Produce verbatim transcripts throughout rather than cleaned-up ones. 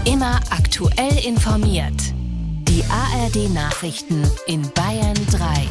Immer aktuell informiert. Die A R D-Nachrichten in Bayern drei.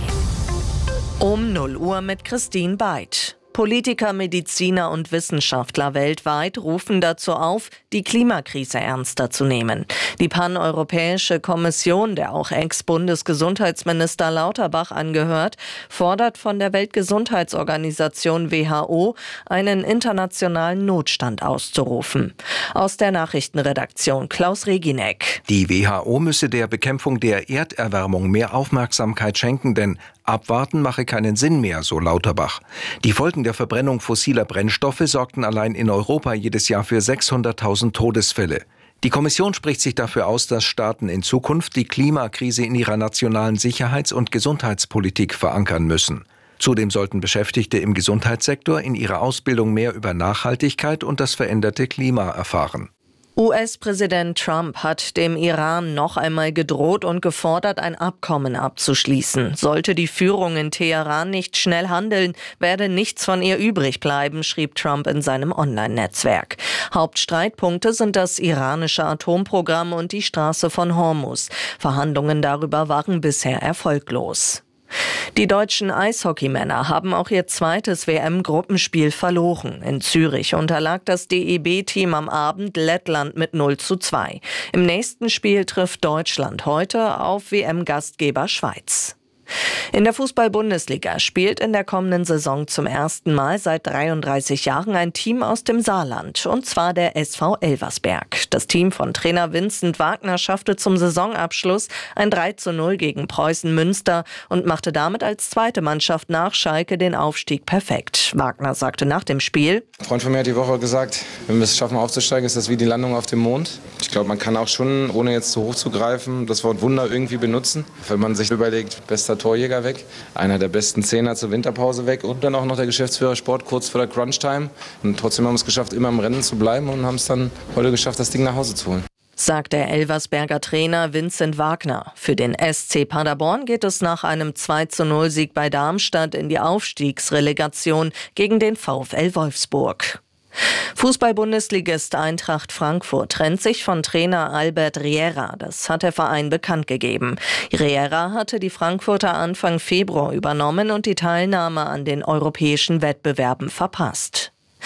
Um null Uhr mit Christine Beid. Politiker, Mediziner und Wissenschaftler weltweit rufen dazu auf, die Klimakrise ernster zu nehmen. Die Paneuropäische Kommission, der auch Ex-Bundesgesundheitsminister Lauterbach angehört, fordert von der Weltgesundheitsorganisation W H O, einen internationalen Notstand auszurufen. Aus der Nachrichtenredaktion Klaus Reginek. Die W H O müsse der Bekämpfung der Erderwärmung mehr Aufmerksamkeit schenken, denn abwarten mache keinen Sinn mehr, so Lauterbach. Die Folgen der Verbrennung fossiler Brennstoffe sorgten allein in Europa jedes Jahr für sechshunderttausend Todesfälle. Die Kommission spricht sich dafür aus, dass Staaten in Zukunft die Klimakrise in ihrer nationalen Sicherheits- und Gesundheitspolitik verankern müssen. Zudem sollten Beschäftigte im Gesundheitssektor in ihrer Ausbildung mehr über Nachhaltigkeit und das veränderte Klima erfahren. U S-Präsident Trump hat dem Iran noch einmal gedroht und gefordert, ein Abkommen abzuschließen. Sollte die Führung in Teheran nicht schnell handeln, werde nichts von ihr übrig bleiben, schrieb Trump in seinem Online-Netzwerk. Hauptstreitpunkte sind das iranische Atomprogramm und die Straße von Hormuz. Verhandlungen darüber waren bisher erfolglos. Die deutschen Eishockeymänner haben auch ihr zweites W M-Gruppenspiel verloren. In Zürich unterlag das D E B-Team am Abend Lettland mit null zu zwei. Im nächsten Spiel trifft Deutschland heute auf W M-Gastgeber Schweiz. In der Fußball-Bundesliga spielt in der kommenden Saison zum ersten Mal seit dreiunddreißig Jahren ein Team aus dem Saarland, und zwar der S V Elversberg. Das Team von Trainer Vincent Wagner schaffte zum Saisonabschluss ein drei zu null gegen Preußen Münster und machte damit als zweite Mannschaft nach Schalke den Aufstieg perfekt. Wagner sagte nach dem Spiel: Ein Freund von mir hat die Woche gesagt, wenn wir es schaffen aufzusteigen, ist das wie die Landung auf dem Mond. Ich glaube, man kann auch schon, ohne jetzt zu hoch zu greifen, das Wort Wunder irgendwie benutzen. Wenn man sich überlegt, bester Torjäger weg, einer der besten Zehner zur Winterpause weg und dann auch noch der Geschäftsführer Sport kurz vor der Crunch-Time. Und trotzdem haben wir es geschafft, immer im Rennen zu bleiben und haben es dann heute geschafft, das Ding nach Hause zu holen. Sagt der Elversberger Trainer Vincent Wagner. Für den S C Paderborn geht es nach einem zwei zu null Sieg bei Darmstadt in die Aufstiegsrelegation gegen den VfL Wolfsburg. Fußball-Bundesligist Eintracht Frankfurt trennt sich von Trainer Albert Riera. Das hat der Verein bekannt gegeben. Riera hatte die Frankfurter Anfang Februar übernommen und die Teilnahme an den europäischen Wettbewerben verpasst.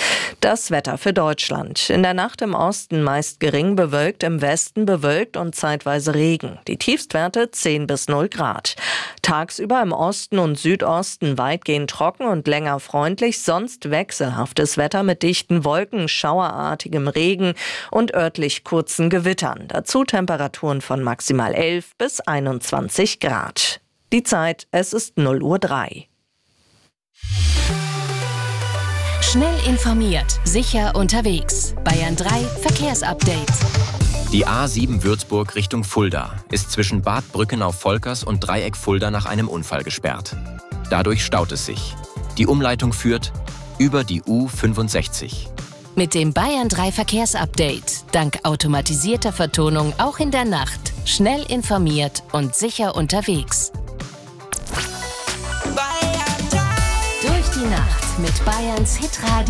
Das Wetter für Deutschland. In der Nacht im Osten meist gering bewölkt, im Westen bewölkt und zeitweise Regen. Die Tiefstwerte zehn bis null Grad. Tagsüber im Osten und Südosten weitgehend trocken und länger freundlich, sonst wechselhaftes Wetter mit dichten Wolken, schauerartigem Regen und örtlich kurzen Gewittern. Dazu Temperaturen von maximal elf bis einundzwanzig Grad. Die Zeit, es ist null Uhr drei. Schnell informiert, sicher unterwegs. Bayern drei Verkehrsupdate. Die A sieben Würzburg Richtung Fulda ist zwischen Bad Brückenau-Volkers und Dreieck Fulda nach einem Unfall gesperrt. Dadurch staut es sich. Die Umleitung führt über die U fünfundsechzig. Mit dem Bayern drei Verkehrsupdate, dank automatisierter Vertonung auch in der Nacht, schnell informiert und sicher unterwegs. Durch die Nacht mit Bayerns Hitradio.